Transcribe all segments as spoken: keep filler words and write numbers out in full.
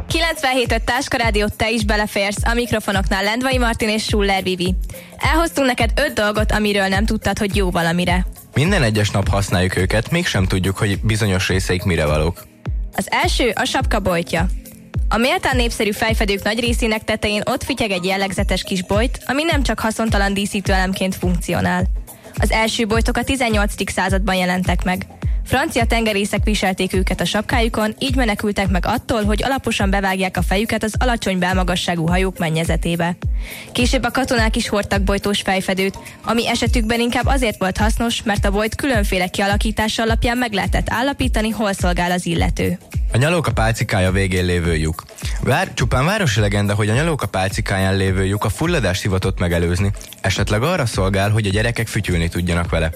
kilencvenhét öt Táska Rádiót, te is beleférsz, a mikrofonoknál Lendvai Martin és Schuller Vivi. Elhoztunk neked öt dolgot, amiről nem tudtad, hogy jó valamire. Minden egyes nap használjuk őket, mégsem tudjuk, hogy bizonyos részeik mire valók. Az első a sapka bojtja. A méltán népszerű fejfedők nagy részének tetején ott fityeg egy jellegzetes kis bojt, ami nem csak haszontalan díszítőelemként funkcionál. Az első bojtok a tizennyolcadik században jelentek meg. Francia tengerészek viselték őket a sapkájukon, így menekültek meg attól, hogy alaposan bevágják a fejüket az alacsony belmagasságú hajók mennyezetébe. Később a katonák is hordtak bojtós fejfedőt, ami esetükben inkább azért volt hasznos, mert a bojt különféle kialakítása alapján meg lehetett állapítani, hol szolgál az illető. A nyalóka pálcikája végén lévő lyuk. Vár, csupán városi legenda, hogy a nyalóka pálcikáján lévő lyuk a fulladást hivatott megelőzni, esetleg arra szolgál, hogy a gyerekek fütyülni tudjanak vele.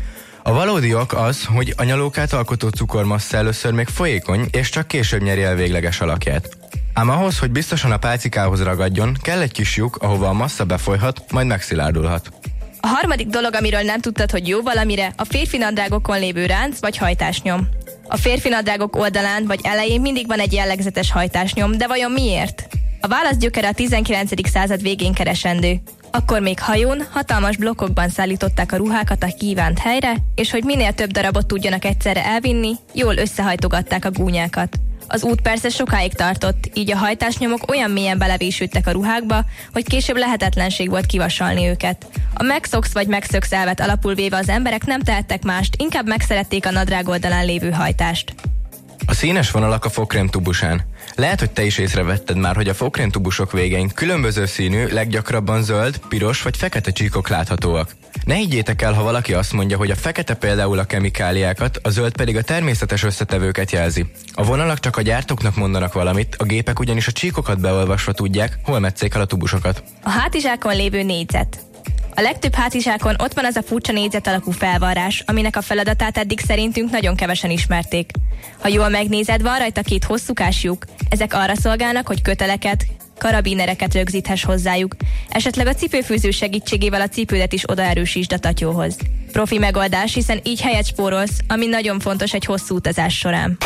A valódi ok az, hogy a nyalókát alkotó cukormassza először még folyékony, és csak később nyeri el végleges alakját. Ám ahhoz, hogy biztosan a pálcikához ragadjon, kell egy kis lyuk, ahova a massza befolyhat, majd megszilárdulhat. A harmadik dolog, amiről nem tudtad, hogy jó valamire, a férfi nadrágokon lévő ránc vagy hajtásnyom. A férfi nadrágok oldalán vagy elején mindig van egy jellegzetes hajtásnyom, de vajon miért? A válasz gyökere a tizenkilencedik század végén keresendő. Akkor még hajón, hatalmas blokkokban szállították a ruhákat a kívánt helyre, és hogy minél több darabot tudjanak egyszerre elvinni, jól összehajtogatták a gúnyákat. Az út persze sokáig tartott, így a hajtásnyomok olyan mélyen belevésődtek a ruhákba, hogy később lehetetlenség volt kivasalni őket. A megszoksz vagy megszöksz elvet alapul véve az emberek nem tehettek mást, inkább megszerették a nadrág oldalán lévő hajtást. A színes vonalak a fogkrém tubusán. Lehet, hogy te is észrevetted már, hogy a fogkrém tubusok végein különböző színű, leggyakrabban zöld, piros vagy fekete csíkok láthatóak. Ne higgyétek el, ha valaki azt mondja, hogy a fekete például a kemikáliákat, a zöld pedig a természetes összetevőket jelzi. A vonalak csak a gyártóknak mondanak valamit, a gépek ugyanis a csíkokat beolvasva tudják, hol metszék el a tubusokat. A hátizsákon lévő négyzet. A legtöbb hátizsákon ott van az a furcsa négyzet alakú felvarrás, aminek a feladatát eddig szerintünk nagyon kevesen ismerték. Ha jól megnézed, van rajta két hosszúkás lyuk. Ezek arra szolgálnak, hogy köteleket, karabinereket rögzíthess hozzájuk. Esetleg a cipőfűző segítségével a cipődet is odaerősítsd a tatyóhoz. Profi megoldás, hiszen így helyet spórolsz, ami nagyon fontos egy hosszú utazás során.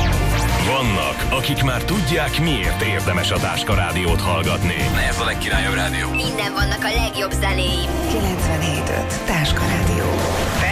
Vannak, akik már tudják, miért érdemes a Táska Rádiót hallgatni. Ez a legkirályabb rádió. Minden vannak a legjobb zenéim. kilencvenhét öt Táska Rádió.